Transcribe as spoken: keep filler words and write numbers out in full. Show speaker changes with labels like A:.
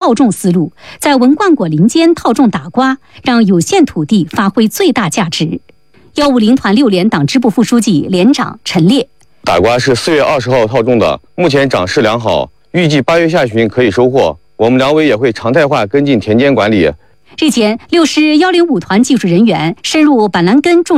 A: 套种思路，在文冠果林间套种打瓜，让有限土地发挥最大价值。幺五零团六连党支部副书记、连长陈烈：
B: 打瓜是四月二十号套种的，目前长势良好，预计八月下旬可以收获。我们粮委也会常态化跟进田间管理。
A: 日前，六师幺零五团技术人员深入板蓝根种